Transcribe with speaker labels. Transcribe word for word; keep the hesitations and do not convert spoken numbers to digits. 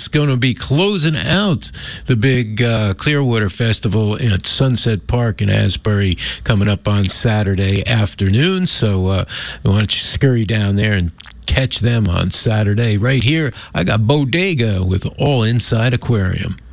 Speaker 1: is going to be closing out the big uh, Clearwater Festival at Sunset Park in Asbury coming up on Saturday afternoon. So uh, why don't you scurry down there and catch them on Saturday. Right here, I got Bodega with All Inside Aquarium.